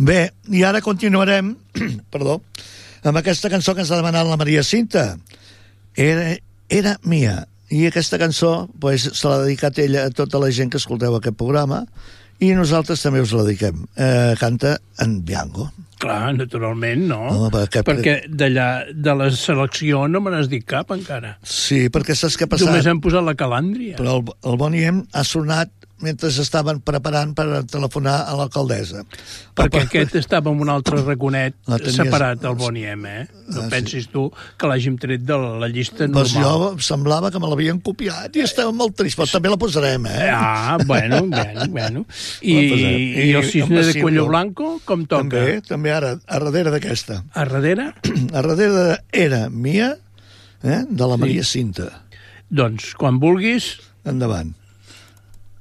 Bé, i ara continuarem, perdó, amb aquesta cançó que ens ha demanat la Maria Cinta. Era mia. I aquesta cançó pues, se l'ha dedicat ella a tota la gent que escolteu aquest programa i nosaltres també us la dediquem. Canta en Bianco. Clar, naturalment, no? Perquè d'allà, de la selecció, no me n'has dit cap encara. Sí, perquè saps què ha passat? Només hem posat la Calàndria. Però el Bonnie M ha sonat mentre estaven preparant per telefonar a l'alcaldessa. Perquè aquest estava en un altre raconet separat del Bonnie M, No pensis tu que l'hàgim tret de la llista normal. Doncs jo semblava que me l'havien copiat i estava molt trist, però també la posarem, Bueno. I el cisne de Cuello Blanco, com toca? També ara, a darrere d'aquesta. A darrere? A darrere de Era mia, de la Maria Cinta. Doncs, quan vulguis... Endavant.